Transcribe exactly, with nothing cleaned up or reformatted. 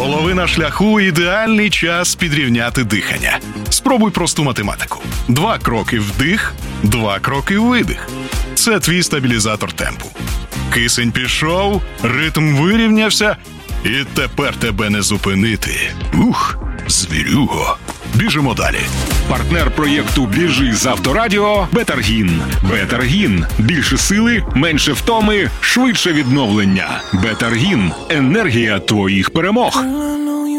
Половина шляху – ідеальний час підрівняти дихання. Спробуй просту математику. Два кроки вдих, два кроки видих. Це твій стабілізатор темпу. Кисень пішов, ритм вирівнявся, і тепер тебе не зупинити. Ух, звірюго. Біжимо далі. Партнер проєкту «Біжи» з Авторадіо – Бетаргін. Бетаргін. Більше сили, менше втоми, швидше відновлення. Бетаргін. Енергія твоїх перемог.